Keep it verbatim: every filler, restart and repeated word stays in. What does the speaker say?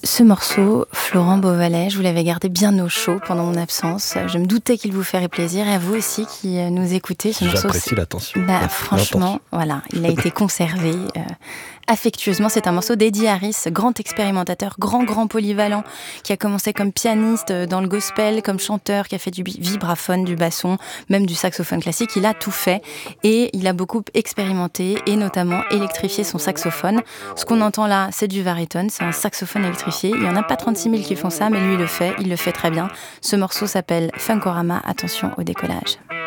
Ce morceau, Florent Beauvalet, je vous l'avais gardé bien au chaud pendant mon absence. Je me doutais qu'il vous ferait plaisir et à vous aussi qui nous écoutez. Ce morceau, j'apprécie l'attention. Bah, franchement, voilà, il a été conservé euh, affectueusement. C'est un morceau d'Eddie Harris, grand expérimentateur, grand, grand polyvalent, qui a commencé comme pianiste dans le gospel, comme chanteur, qui a fait du vibraphone, du basson, même du saxophone classique. Il a tout fait et il a beaucoup expérimenté et notamment électrifié son saxophone. Ce qu'on entend là, c'est du baryton, c'est un saxophone électrifié. Il n'y en a pas trente-six mille qui font ça, mais lui, il le fait, il le fait très bien. Ce morceau s'appelle Funkorama. Attention au décollage.